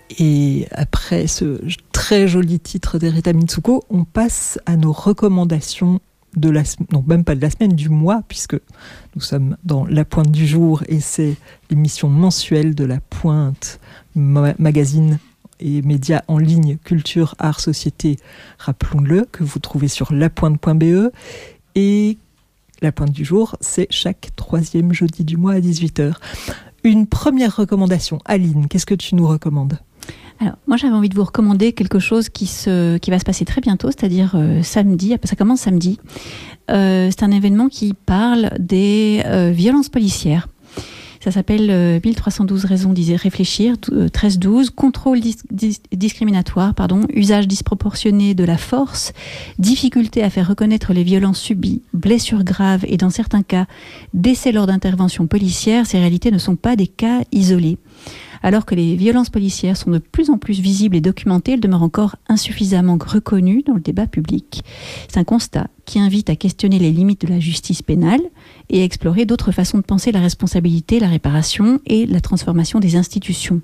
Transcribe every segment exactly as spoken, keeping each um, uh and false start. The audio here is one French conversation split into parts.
Et après ce très joli titre d'Erita Mitsuko, on passe à nos recommandations de la semaine, non même pas de la semaine, du mois, puisque nous sommes dans La Pointe du jour et c'est l'émission mensuelle de La Pointe, ma- magazine et médias en ligne, culture, art, société, rappelons-le, que vous trouvez sur lapointe point b e. Et La Pointe du jour, c'est chaque troisième jeudi du mois à dix-huit heures. Une première recommandation. Aline, qu'est-ce que tu nous recommandes ? Alors, moi, j'avais envie de vous recommander quelque chose qui, se, qui va se passer très bientôt, c'est-à-dire euh, samedi, ça commence samedi. Euh, c'est un événement qui parle des euh, violences policières. Ça s'appelle euh, mille trois cent douze raisons d'y réfléchir, euh, treize douze, contrôle dis- dis- discriminatoire, pardon, usage disproportionné de la force, difficulté à faire reconnaître les violences subies, blessures graves et dans certains cas, décès lors d'interventions policières. Ces réalités ne sont pas des cas isolés. Alors que les violences policières sont de plus en plus visibles et documentées, elles demeurent encore insuffisamment reconnues dans le débat public. C'est un constat qui invite à questionner les limites de la justice pénale et à explorer d'autres façons de penser la responsabilité, la réparation et la transformation des institutions.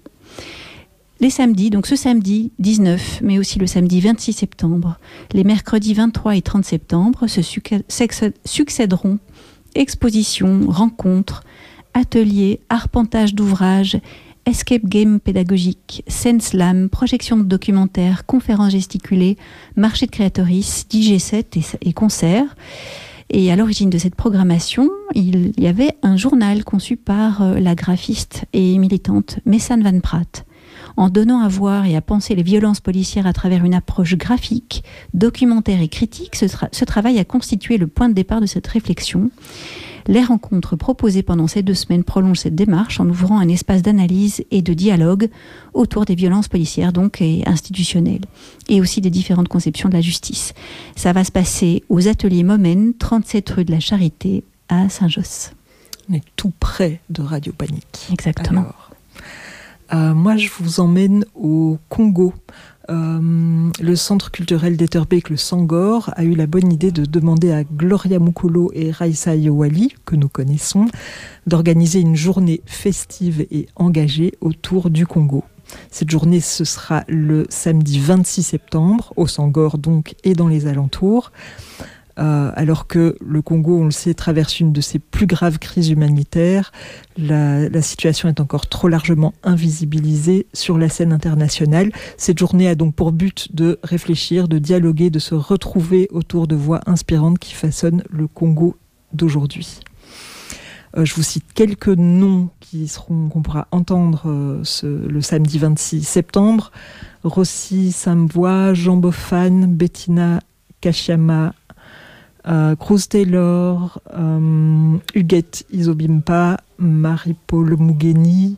Les samedis, donc ce samedi dix-neuf, mais aussi le samedi vingt-six septembre, les mercredis vingt-trois et trente septembre se succéderont expositions, rencontres, ateliers, arpentage d'ouvrages, escape game pédagogique, scène slam, projection de documentaires, conférences gesticulées, marché de créatoris, D J set et, et concerts. Et à l'origine de cette programmation, il y avait un journal conçu par euh, la graphiste et militante Messane Van Praat. En donnant à voir et à penser les violences policières à travers une approche graphique, documentaire et critique, ce, tra- ce travail a constitué le point de départ de cette réflexion. Les rencontres proposées pendant ces deux semaines prolongent cette démarche en ouvrant un espace d'analyse et de dialogue autour des violences policières donc et institutionnelles et aussi des différentes conceptions de la justice. Ça va se passer aux ateliers Momen, trente-sept rue de la Charité à Saint-Josse. On est tout près de Radio Panique. Exactement. Alors, euh, moi, je vous emmène au Congo. Euh, le centre culturel d'Etterbeek, le Sangor, a eu la bonne idée de demander à Gloria Mukolo et Raissa Yowali, que nous connaissons, d'organiser une journée festive et engagée autour du Congo. Cette journée, ce sera le samedi vingt-six septembre, au Sangor donc, et dans les alentours. Euh, alors que le Congo, on le sait, traverse une de ses plus graves crises humanitaires, la, la situation est encore trop largement invisibilisée sur la scène internationale. Cette journée a donc pour but de réfléchir, de dialoguer, de se retrouver autour de voix inspirantes qui façonnent le Congo d'aujourd'hui. Euh, je vous cite quelques noms qui seront, qu'on pourra entendre euh, ce, le samedi vingt-six septembre. Rossi Samvois, Jean Bofan, Bettina Kashiama, Euh, Cruz Taylor, euh, Huguette Isobimpa, Marie-Paul Mugeni,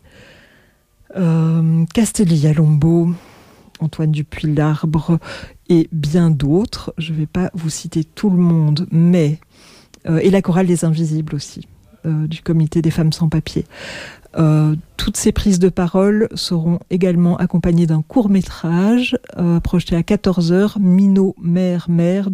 euh, Castelli Alombo, Antoine Dupuis-Larbre et bien d'autres. Je ne vais pas vous citer tout le monde, mais euh, et la chorale des Invisibles aussi, euh, du comité des femmes sans papier. Euh, toutes ces prises de parole seront également accompagnées d'un court-métrage euh, projeté à quatorze heures, Minot, mère, mère,